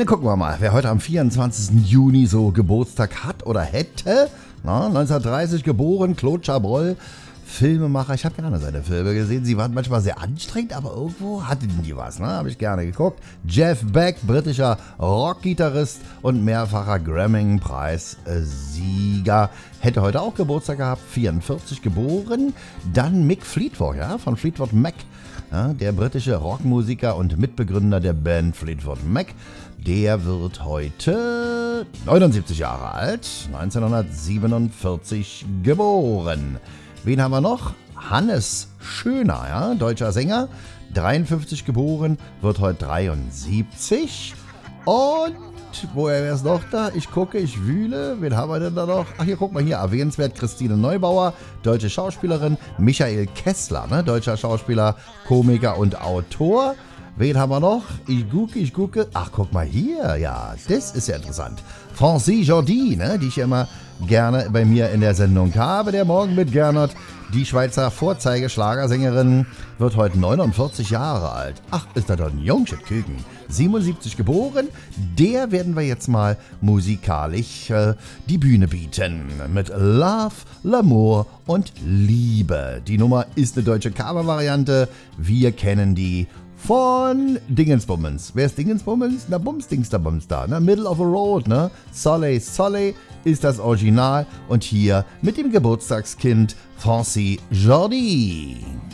Na, gucken wir mal, wer heute am 24. Juni so Geburtstag hat oder hätte. 1930 geboren, Claude Chabrol, Filmemacher. Ich habe gerne seine Filme gesehen. Sie waren manchmal sehr anstrengend, aber irgendwo hatten die was. Habe ich gerne geguckt. Jeff Beck, britischer Rockgitarrist und mehrfacher Grammy-Preis-Sieger. Hätte heute auch Geburtstag gehabt, 44 geboren. Dann Mick Fleetwood, von Fleetwood Mac. Ja, der britische Rockmusiker und Mitbegründer der Band Fleetwood Mac. Der wird heute 79 Jahre alt, 1947 geboren. Wen haben wir noch? Hannes Schöner, deutscher Sänger, 53 geboren, wird heute 73. Und woher ist noch da? Ich gucke, ich wühle. Wen haben wir denn da noch? Ach, hier, guck mal hier. Erwähnenswert Christine Neubauer, deutsche Schauspielerin. Michael Kessler, deutscher Schauspieler, Komiker und Autor. Wen haben wir noch? Ich gucke. Ach, guck mal hier. Ja, das ist ja interessant. Francie Jordi, die ich ja immer gerne bei mir in der Sendung habe. Der Morgen mit Gernot. Die Schweizer Vorzeigeschlagersängerin wird heute 49 Jahre alt. Ach, ist da doch ein Jungchen Küken. 77 geboren. Der werden wir jetzt mal musikalisch die Bühne bieten. Mit Love, L'amour und Liebe. Die Nummer ist eine deutsche Cover-Variante. Wir kennen die von Dingensbummens. Wer ist Dingensbummens? Na, Bumsdingsterbums da. Middle of the Road, Soleil, Soleil ist das Original. Und hier mit dem Geburtstagskind Francie Jordi.